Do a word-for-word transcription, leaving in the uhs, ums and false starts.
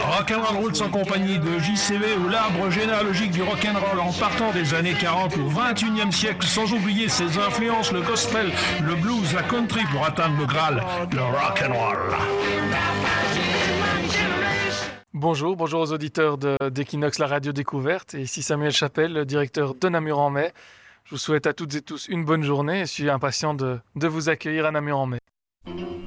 Rock'n'Roll Roots en compagnie de J C V ou l'arbre généalogique du rock'n'roll en partant des années quarante au vingt et unième siècle, sans oublier ses influences, le gospel, le blues, la country pour atteindre le Graal, le rock'n'roll. Bonjour, bonjour aux auditeurs de, d'Equinox, la radio découverte. Et ici Samuel Chapelle, le directeur de Namur en mai. Je vous souhaite à toutes et tous une bonne journée et je suis impatient de, de vous accueillir à Namur en mai.